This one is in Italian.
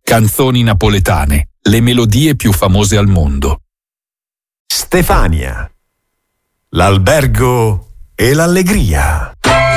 Canzoni napoletane, le melodie più famose al mondo. Stefania. L'albergo e l'allegria.